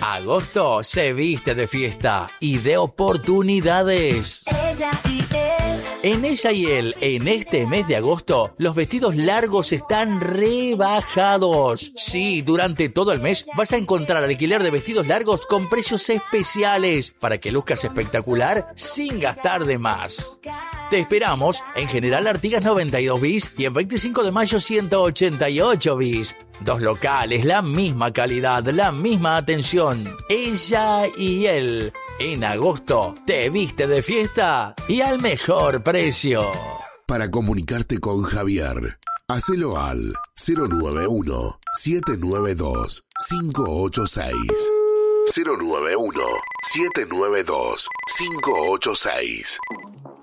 Agosto se viste de fiesta y de oportunidades. Ella y él. En Ella y Él, en este mes de agosto, los vestidos largos están rebajados. Sí, durante todo el mes vas a encontrar alquiler de vestidos largos con precios especiales para que luzcas espectacular sin gastar de más. Te esperamos en General Artigas 92 bis y en 25 de mayo 188 bis. Dos locales, la misma calidad, la misma atención. Ella y Él. En agosto te viste de fiesta y al mejor precio. Para comunicarte con Javier, hacelo al 091-792-586. 091-792-586.